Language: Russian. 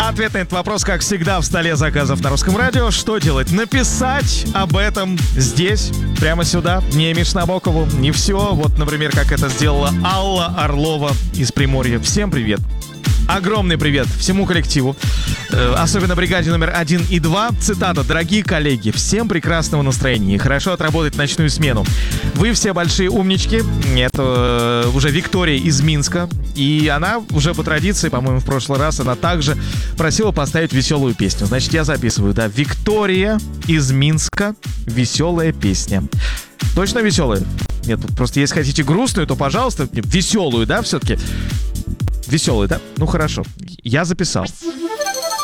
Ответ на этот вопрос, как всегда, в столе заказов на Русском радио. Что делать? Написать об этом здесь, прямо сюда, не Миш Набокову, не все. Вот, например, как это сделала Алла Орлова из Приморья. Всем привет. Огромный привет всему коллективу, особенно бригаде номер 1 и 2. Цитата: «Дорогие коллеги, всем прекрасного настроения и хорошо отработать ночную смену. Вы все большие умнички». Это уже Виктория из Минска. И она уже по традиции, по-моему, в прошлый раз она также просила поставить веселую песню. Значит, я записываю, да. Виктория из Минска. Веселая песня. Точно веселая? Нет, просто если хотите грустную, то, пожалуйста, веселую, да, все-таки? Веселый, да? Ну хорошо, я записал.